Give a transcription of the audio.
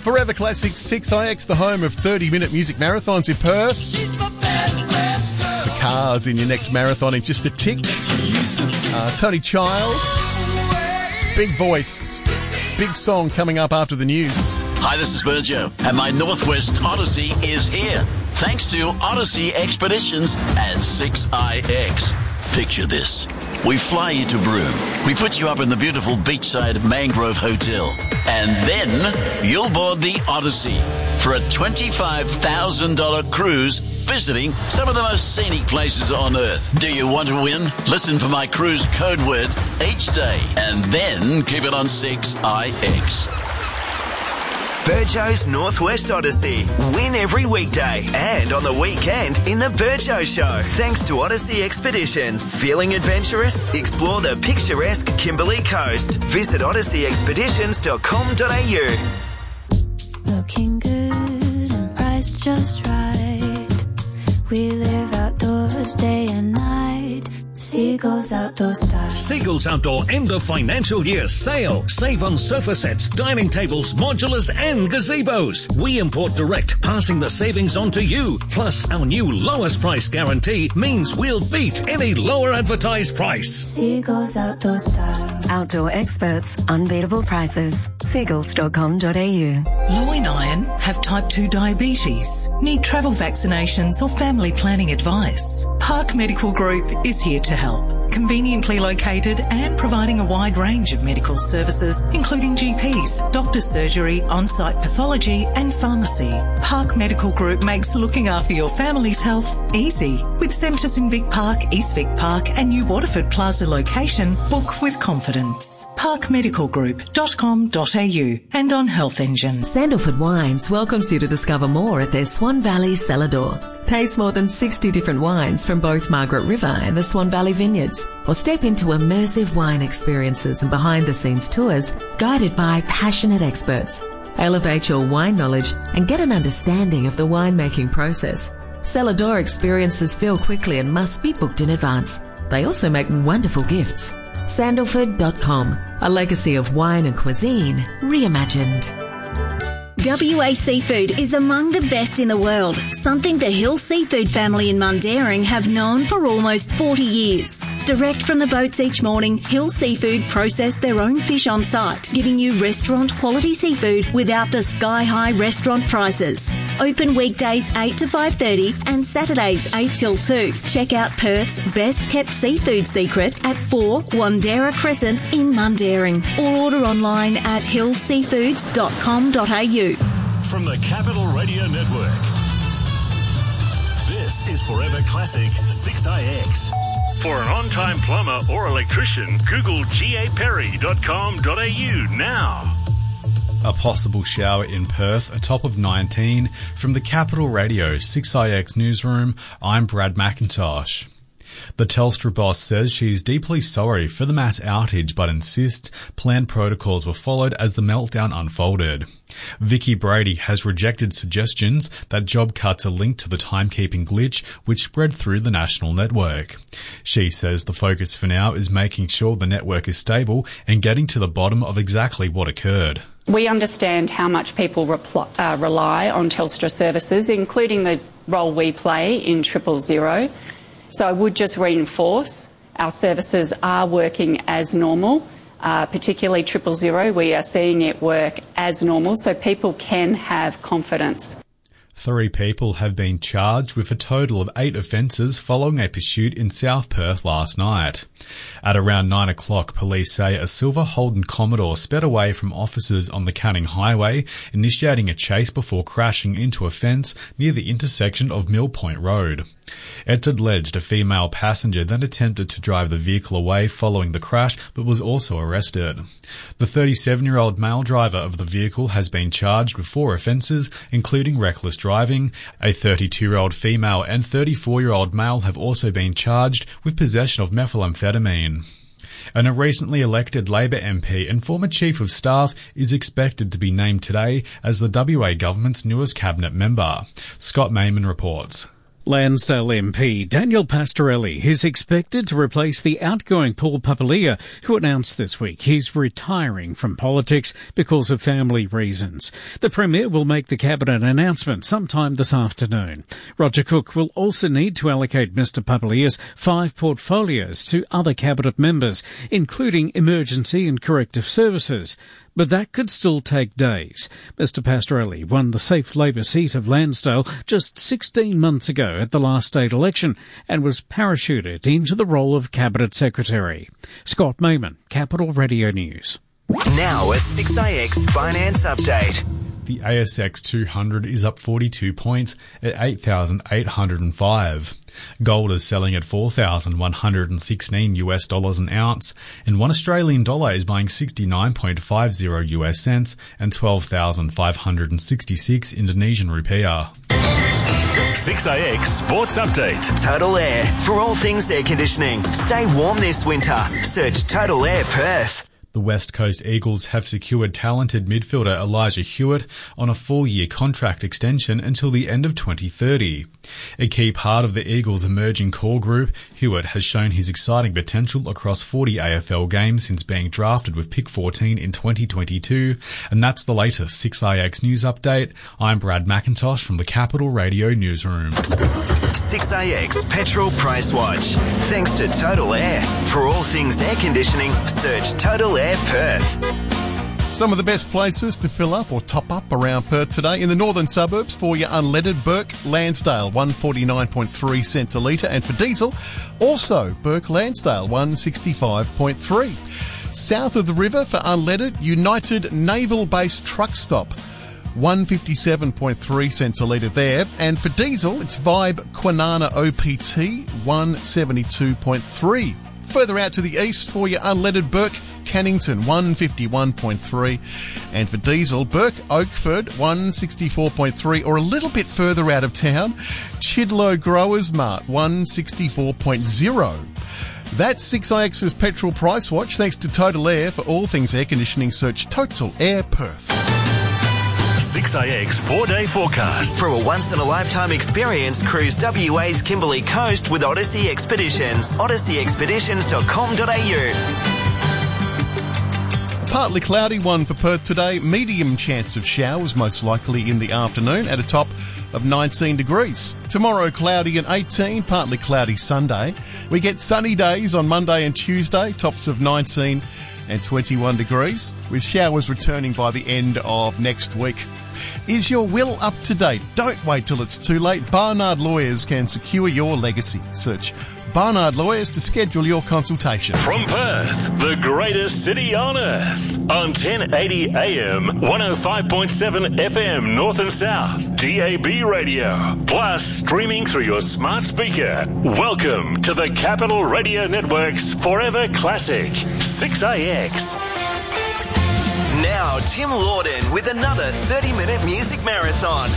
Forever Classic 6IX, the home of 30-minute music marathons in Perth. The Cars in your next marathon in just a tick. Tony Childs, big voice, big song coming up after the news. Hi, this is Virgil, and my Northwest Odyssey is here. Thanks to Odyssey Expeditions and 6IX. Picture this. We fly you to Broome. We put you up in the beautiful beachside Mangrove Hotel. And then you'll board the Odyssey for a $25,000 cruise visiting some of the most scenic places on Earth. Do you want to win? Listen for my cruise code word each day and then keep it on 6IX. Virgo's Northwest Odyssey. Win every weekday and on the weekend in the Virgo Show. Thanks to Odyssey Expeditions. Feeling adventurous? Explore the picturesque Kimberley Coast. Visit odysseyexpeditions.com.au. Looking good and priced just right. We live outdoors day and night. Seagulls Outdoor Style. Seagulls Outdoor end of financial year sale. Save on sofa sets, dining tables, modulars and gazebos. We import direct, passing the savings on to you. Plus, our new lowest price guarantee means we'll beat any lower advertised price. Seagulls Outdoor Style. Outdoor experts, unbeatable prices. Seagulls.com.au. Low in iron, have type 2 diabetes, need travel vaccinations or family planning advice. Park Medical Group is here to help. Conveniently located and providing a wide range of medical services, including GPs, doctor's surgery, on-site pathology and pharmacy. Park Medical Group makes looking after your family's health easy. With centres in Vic Park, East Vic Park and New Waterford Plaza location, book with confidence. parkmedicalgroup.com.au and on Health Engine. Sandalford Wines welcomes you to discover more at their Swan Valley Cellar Door. Taste more than 60 different wines from both Margaret River and the Swan Valley Vineyards, or step into immersive wine experiences and behind-the-scenes tours guided by passionate experts. Elevate your wine knowledge and get an understanding of the winemaking process. Cellar Door experiences fill quickly and must be booked in advance. They also make wonderful gifts. Sandalford.com, a legacy of wine and cuisine reimagined. WA Seafood is among the best in the world, something the Hill Seafood family in Mundaring have known for almost 40 years. Direct from the boats each morning, Hill Seafood process their own fish on site, giving you restaurant quality seafood without the sky-high restaurant prices. Open weekdays 8 to 5:30 and Saturdays 8 till 2. Check out Perth's best-kept seafood secret at 4 Wandera Crescent in Mundaring, or order online at hillseafoods.com.au. From the Capital Radio Network, this is Forever Classic 6IX. For an on-time plumber or electrician, Google gaperry.com.au now. A possible shower in Perth, a top of 19. From the Capital Radio 6IX newsroom, I'm Brad McIntosh. The Telstra boss says she is deeply sorry for the mass outage but insists planned protocols were followed as the meltdown unfolded. Vicky Brady has rejected suggestions that job cuts are linked to the timekeeping glitch which spread through the national network. She says the focus for now is making sure the network is stable and getting to the bottom of exactly what occurred. We understand how much people rely on Telstra services, including the role we play in 000. So I would just reinforce our services are working as normal, particularly 000. We are seeing it work as normal, so people can have confidence. 3 people have been charged with a total of 8 offences following a pursuit in South Perth last night. At around 9 o'clock, police say a silver Holden Commodore sped away from officers on the Canning Highway, initiating a chase before crashing into a fence near the intersection of Mill Point Road. It's alleged a female passenger then attempted to drive the vehicle away following the crash but was also arrested. The 37-year-old male driver of the vehicle has been charged with 4 offences, including reckless driving. A 32-year-old female and 34-year-old male have also been charged with possession of methamphetamine. And a recently elected Labor MP and former Chief of Staff is expected to be named today as the WA government's newest cabinet member. Scott Mayman reports. Lansdale MP Daniel Pastorelli is expected to replace the outgoing Paul Papalia, who announced this week he's retiring from politics because of family reasons. The Premier will make the Cabinet announcement sometime this afternoon. Roger Cook will also need to allocate Mr Papalia's 5 portfolios to other Cabinet members, including emergency and corrective services. But that could still take days. Mr Pastorelli won the safe Labor seat of Lansdale just 16 months ago at the last state election and was parachuted into the role of Cabinet Secretary. Scott Mayman, Capital Radio News. Now a 6AX Finance Update. The ASX 200 is up 42 points at 8,805. Gold is selling at $4,116 an ounce, and $1 Australian dollar is buying 69.50 US cents and 12,566 Indonesian rupiah. 6AX Sports Update. Total Air. For all things air conditioning, stay warm this winter. Search Total Air Perth. The West Coast Eagles have secured talented midfielder Elijah Hewitt on a 4-year contract extension until the end of 2030. A key part of the Eagles' emerging core group, Hewitt has shown his exciting potential across 40 AFL games since being drafted with pick 14 in 2022. And that's the latest 6AX News Update. I'm Brad McIntosh from the Capital Radio Newsroom. 6AX Petrol Price Watch. Thanks to Total Air. For all things air conditioning, search Total Air Perth. Some of the best places to fill up or top up around Perth today. In the northern suburbs, for your unleaded, Burke Lansdale 149.3 cents a litre, and for diesel, also Burke Lansdale 165.3. South of the river for unleaded, United Naval Base Truck Stop 157.3 cents a litre there, and for diesel it's Vibe Kwinana OPT 172.3. Further out to the east for your unleaded, Burke Cannington 151.3, and for diesel, Burke Oakford 164.3, or a little bit further out of town, Chidlow Growers Mart 164.0. That's 6AX's Petrol Price Watch. Thanks to Total Air. For all things air conditioning, search Total Air Perth. 6AX 4-day forecast. For a once-in-a-lifetime experience, cruise WA's Kimberley Coast with Odyssey Expeditions. odysseyexpeditions.com.au. Partly cloudy one for Perth today. Medium chance of showers, most likely in the afternoon, at a top of 19 degrees. Tomorrow, cloudy and 18, partly cloudy Sunday. We get sunny days on Monday and Tuesday, tops of 19 and 21 degrees, with showers returning by the end of next week. Is your will up to date? Don't wait till it's too late. Barnard Lawyers can secure your legacy. Search Barnard Lawyers to schedule your consultation. From Perth, the greatest city on earth, on 1080 AM, 105.7 FM North and South, DAB radio, plus streaming through your smart speaker. Welcome to the Capital Radio Network's Forever Classic, 6AX. Now, Tim Lorden with another 30-minute music marathon.